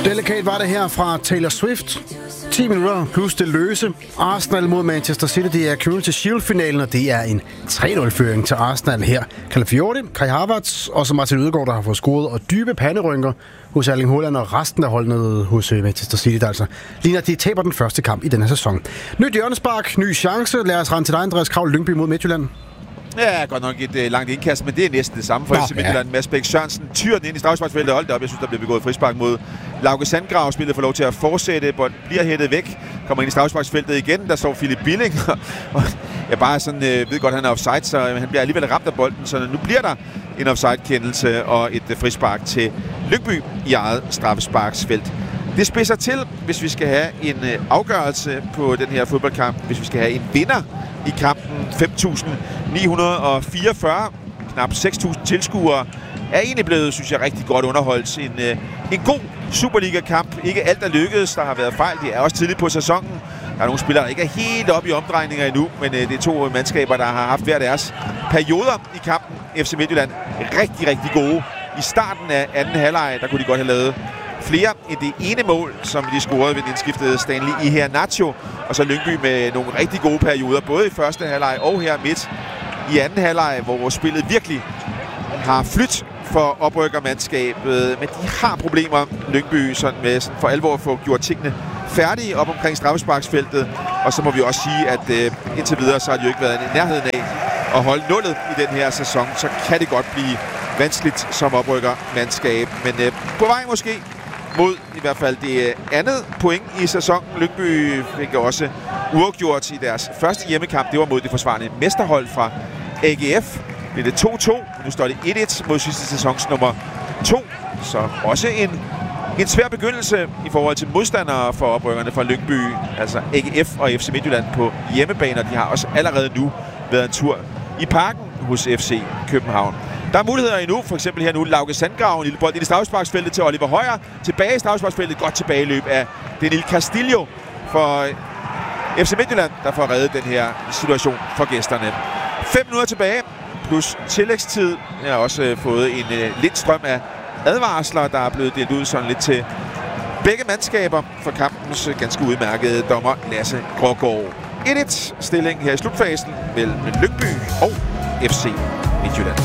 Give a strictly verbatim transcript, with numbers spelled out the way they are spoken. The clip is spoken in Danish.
Delikat var det her fra Taylor Swift. ti minutter plus det løse. Arsenal mod Manchester City. Det er Community Shield-finalen, og det er en tre nul-føring til Arsenal her. Calafiori, Kai Havertz og så Martin Ødegaard, der har fået scoret, og dybe panderynker hos Erling Haaland og resten af holdene hos Manchester City, der altså ligner, de taber den første kamp i denne sæson. Nyt hjørnespark, ny chance. Lad os rende til dig, Andreas Kraul, Lyngby mod Midtjylland. Ja, godt nok et uh, langt indkast, men det er næsten det samme for F C Midtjylland. Ja. Mads Bæk Sørensen tyrer den ind i straffesparksfeltet. Hold da op, jeg synes, der bliver begået frispark mod Lauke Sandgrav. Spillet får lov til at fortsætte, bolden bliver hættet væk. Kommer ind i straffesparksfeltet igen, der står Philip Billing. Og jeg bare sådan, øh, ved godt, han er offside, så han bliver alligevel ramt af bolden. Så nu bliver der en offside-kendelse og et uh, frispark til Lyngby i eget straffesparksfelt. Det spidser til, hvis vi skal have en øh, afgørelse på den her fodboldkamp. Hvis vi skal have en vinder i kampen. fem tusind ni hundrede fireogfyrre, knap seks tusind tilskuere, er egentlig blevet, synes jeg, rigtig godt underholdt. En, øh, en god Superliga-kamp. Ikke alt er lykkedes. Der har været fejl. Det er også tidligt på sæsonen. Der er nogle spillere, der ikke er helt oppe i omdrejninger endnu, men øh, det er to mandskaber, der har haft hver deres perioder i kampen. F C Midtjylland rigtig, rigtig gode. I starten af anden halvleg, der kunne de godt have lavet flere end det ene mål, som de scorede ved den indskiftede Stanley Iheanacho. Og så Lyngby med nogle rigtig gode perioder, både i første halvleg og her midt i anden halvleg, hvor spillet virkelig har flyttet for oprykkermandskabet. Men de har problemer, Lyngby, sådan med sådan for alvor at få gjort tingene færdige op omkring straffesparksfeltet. Og så må vi også sige, at øh, indtil videre, så har de jo ikke været i nærheden af at holde nullet i den her sæson. Så kan det godt blive vanskeligt som oprykkermandskab. Men øh, på vej måske mod i hvert fald det andet point i sæsonen. Lyngby fik også uafgjort i deres første hjemmekamp. Det var mod det forsvarende mesterhold fra A G F. Det er det to to. Nu står det et et mod sidste sæsons nummer to. Så også en, en svær begyndelse i forhold til modstandere for oprykkerne fra Lyngby. Altså A G F og F C Midtjylland på hjemmebaner. De har også allerede nu været en tur i parken hos F C København. Der er muligheder endnu, for eksempel her nu Lauke Sandgrav, en lille bold ind i straffesparksfeltet til Oliver Højer. Tilbage i straffesparksfeltet, godt tilbageløb af Daniel Castillo for F C Midtjylland, der får reddet den her situation for gæsterne. Fem minutter tilbage, plus tillægstid. Jeg har også øh, fået en øh, lidt strøm af advarsler, der er blevet delt ud sådan lidt til begge mandskaber for kampens øh, ganske udmærkede dommer Lasse Grågaard. et et stilling her i slutfasen mellem Lyngby og F C Midtjylland.